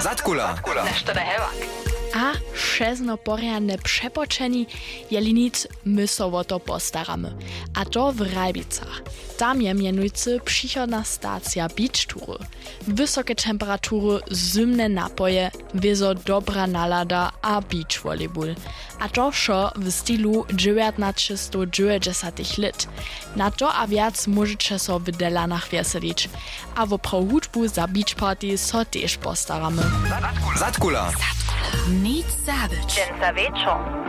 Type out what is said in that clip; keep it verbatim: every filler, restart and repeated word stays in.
Zatkula. Nešto da hevak. A šezno poriadne przepoczeni, jeli nic my so o to postaramy. A to w Rajbicach. Tam je mianujcy przychodna stacja beach tury. Wysokie temperatury, zimne napoje, wiezo dobra nalada a beach volleyball. A to szo w stylu dziewiętnaście dziewięćdziesiątych lat. Na to a wiac możecie so w Delanach weselić. A w prohudbu za beach party so też postaramy. Zatkula. Nic zabić. Dżęca wieczor.